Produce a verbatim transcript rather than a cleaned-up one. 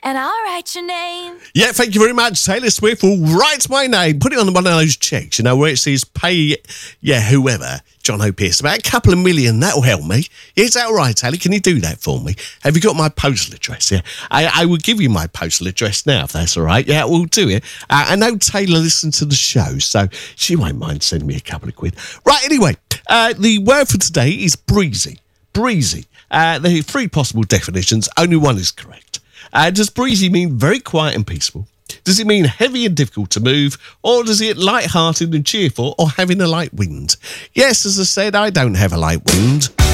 And I'll write your name. Yeah, thank you very much. Taylor Swift will write my name, put it on one of those checks, you know, where it says pay, yeah, whoever, John O'Pearce, about a couple of million. That'll help me. Yeah, is that all right, Taylor? Can you do that for me? Have you got my postal address? Yeah, I, I will give you my postal address now, if that's all right. Yeah, we'll do it. Uh, I know Taylor listens to the show, so she won't mind sending me a couple of quid. Right, anyway, uh, the word for today is breezy. Breezy. Uh, there are three possible definitions. Only one is correct. Uh, does breezy mean very quiet and peaceful? Does it mean heavy and difficult to move? Or does it light-hearted and cheerful or having a light wind? Yes, as I said, I don't have a light wind.